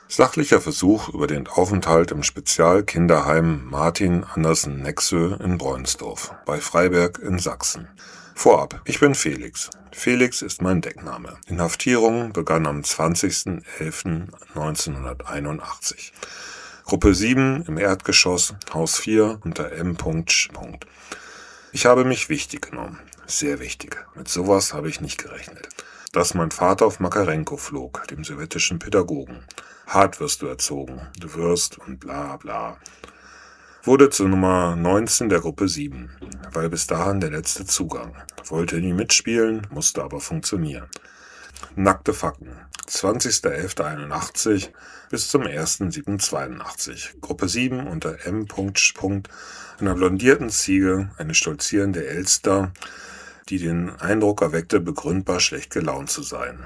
Sachlicher Versuch über den Aufenthalt im Spezialkinderheim Martin Andersen Nexö in Bräunsdorf bei Freiberg in Sachsen. Vorab, ich bin Felix. Felix ist mein Deckname. Inhaftierung begann am 20.11.1981. Gruppe 7 im Erdgeschoss, Haus 4 unter M. Ich habe mich wichtig genommen. Sehr wichtig. Mit sowas habe ich nicht gerechnet. Dass mein Vater auf Makarenko flog, dem sowjetischen Pädagogen. Hart wirst du erzogen, du wirst und bla bla. Wurde zur Nummer 19 der Gruppe 7, weil bis dahin der letzte Zugang. Wollte nie mitspielen, musste aber funktionieren. Nackte Fakten. 20.11.81 bis zum 1.7.82. Gruppe 7 unter M. Einer blondierten Ziege, eine stolzierende Elster, die den Eindruck erweckte, begründbar schlecht gelaunt zu sein.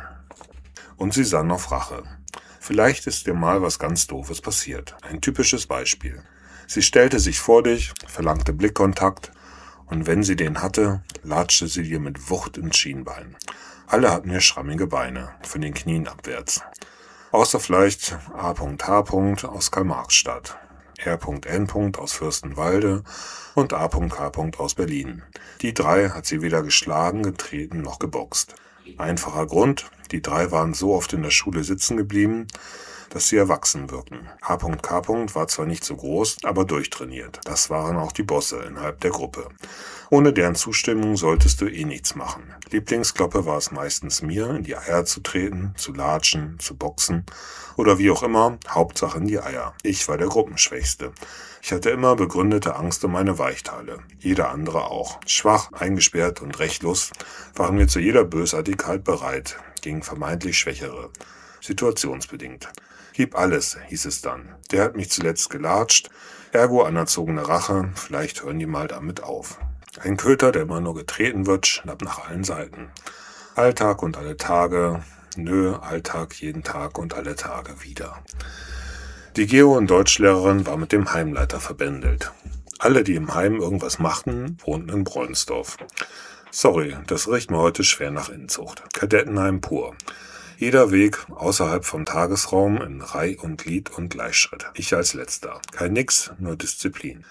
Und sie sann auf Rache. Vielleicht ist dir mal was ganz Doofes passiert. Ein typisches Beispiel. Sie stellte sich vor dich, verlangte Blickkontakt und wenn sie den hatte, latschte sie dir mit Wucht ins Schienbein. Alle hatten ja schrammige Beine, von den Knien abwärts. Außer vielleicht A.H. aus Karl-Marx-Stadt, R.N. aus Fürstenwalde und A.K. aus Berlin. Die drei hat sie weder geschlagen, getreten noch geboxt. Einfacher Grund, die drei waren so oft in der Schule sitzen geblieben, dass sie erwachsen wirkten. A.K. war zwar nicht so groß, aber durchtrainiert. Das waren auch die Bosse innerhalb der Gruppe. Ohne deren Zustimmung solltest du eh nichts machen. Lieblingskloppe war es meistens mir, in die Eier zu treten, zu latschen, zu boxen oder wie auch immer, Hauptsache in die Eier. Ich war der Gruppenschwächste. Ich hatte immer begründete Angst um meine Weichteile. Jeder andere auch. Schwach, eingesperrt und rechtlos waren wir zu jeder Bösartigkeit bereit, gegen vermeintlich Schwächere. Situationsbedingt. Gib alles, hieß es dann. Der hat mich zuletzt gelatscht, ergo anerzogene Rache, vielleicht hören die mal damit auf. Ein Köter, der immer nur getreten wird, schnappt nach allen Seiten. Alltag und alle Tage, Alltag jeden Tag und alle Tage wieder. Die Geo- und Deutschlehrerin war mit dem Heimleiter verbändelt. Alle, die im Heim irgendwas machten, wohnten in Bräunsdorf. Sorry, das riecht mir heute schwer nach Inzucht. Kadettenheim pur. Jeder Weg außerhalb vom Tagesraum in Reih und Glied und Gleichschritt. Ich als Letzter. Kein Nix, nur Disziplin.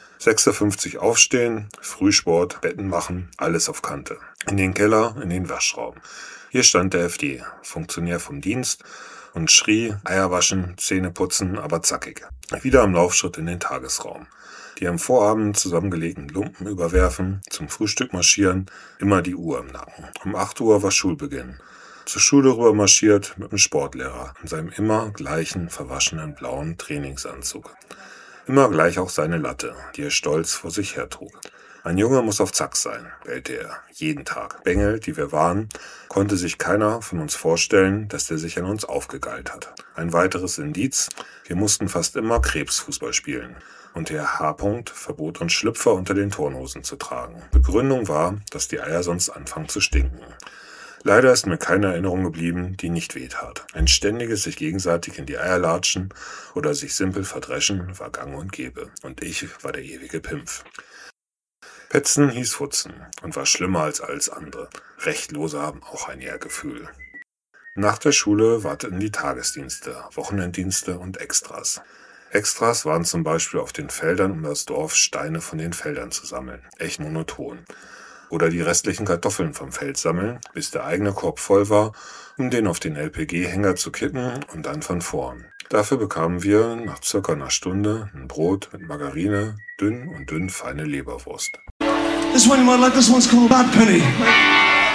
6.50 Uhr aufstehen, Frühsport, Betten machen, alles auf Kante. In den Keller, in den Waschraum. Hier stand der FD, Funktionär vom Dienst, und schrie, Eier waschen, Zähne putzen, aber zackig. Wieder am Laufschritt in den Tagesraum. Die am Vorabend zusammengelegten Lumpen überwerfen, zum Frühstück marschieren, immer die Uhr im Nacken. Um 8 Uhr war Schulbeginn. Zur Schule rüber marschiert mit dem Sportlehrer in seinem immer gleichen, verwaschenen blauen Trainingsanzug. Immer gleich auch seine Latte, die er stolz vor sich hertrug. Ein Junge muss auf Zack sein, bellte er, jeden Tag. Bengel, die wir waren, konnte sich keiner von uns vorstellen, dass der sich an uns aufgegeilt hat. Ein weiteres Indiz, wir mussten fast immer Krebsfußball spielen. Und der H. verbot uns Schlüpfer unter den Turnhosen zu tragen. Begründung war, dass die Eier sonst anfangen zu stinken. Leider ist mir keine Erinnerung geblieben, die nicht wehtat. Ein ständiges sich gegenseitig in die Eier latschen oder sich simpel verdreschen war gang und gäbe. Und ich war der ewige Pimpf. Petzen hieß Futzen und war schlimmer als alles andere. Rechtlose haben auch ein Ehrgefühl. Nach der Schule warteten die Tagesdienste, Wochenenddienste und Extras. Extras waren zum Beispiel auf den Feldern um das Dorf Steine von den Feldern zu sammeln. Echt monoton. Oder die restlichen Kartoffeln vom Feld sammeln, bis der eigene Korb voll war, um den auf den LPG-Hänger zu kippen und dann von vorn. Dafür bekamen wir nach circa einer Stunde ein Brot mit Margarine, dünn feine Leberwurst. This one you might like, this one's called Bad Penny.